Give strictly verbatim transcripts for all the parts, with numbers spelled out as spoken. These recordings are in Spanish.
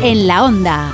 en la Onda.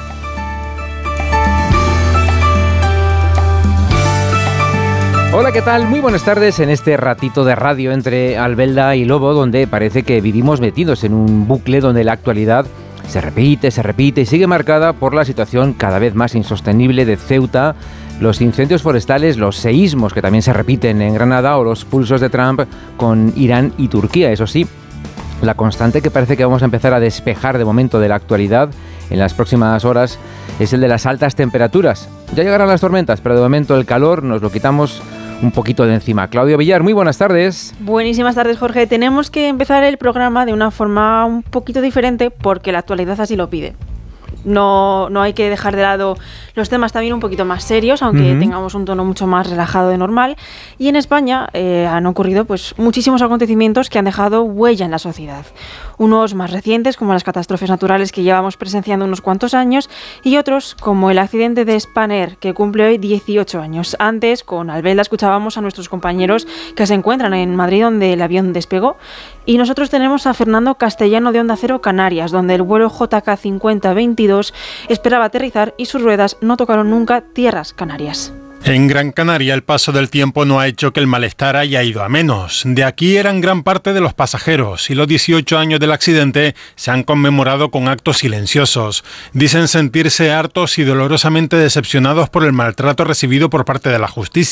Hola, ¿qué tal? Muy buenas tardes en este ratito de radio entre Albelda y Lobo, donde parece que vivimos metidos en un bucle donde la actualidad se repite, se repite y sigue marcada por la situación cada vez más insostenible de Ceuta, los incendios forestales, los seísmos que también se repiten en Granada o los pulsos de Trump con Irán y Turquía. Eso sí, la constante que parece que vamos a empezar a despejar de momento de la actualidad en las próximas horas es el de las altas temperaturas. Ya llegarán las tormentas, pero de momento el calor nos lo quitamos un poquito de encima. Claudio Villar, muy buenas tardes. Buenísimas tardes, Jorge. Tenemos que empezar el programa de una forma un poquito diferente porque la actualidad así lo pide. No, no hay que dejar de lado los temas también un poquito más serios, aunque uh-huh. tengamos un tono mucho más relajado de normal. Y en España eh, han ocurrido pues muchísimos acontecimientos que han dejado huella en la sociedad. Unos más recientes, como las catástrofes naturales que llevamos presenciando unos cuantos años, y otros, como el accidente de Spanair, que cumple hoy dieciocho años. Antes, con Albelda, escuchábamos a nuestros compañeros que se encuentran en Madrid, donde el avión despegó. Y nosotros tenemos a Fernando Castellano de Onda Cero Canarias, donde el vuelo J K cincuenta veintidós esperaba aterrizar y sus ruedas no tocaron nunca tierras canarias. En Gran Canaria el paso del tiempo no ha hecho que el malestar haya ido a menos. De aquí eran gran parte de los pasajeros y los dieciocho años del accidente se han conmemorado con actos silenciosos. Dicen sentirse hartos y dolorosamente decepcionados por el maltrato recibido por parte de la justicia.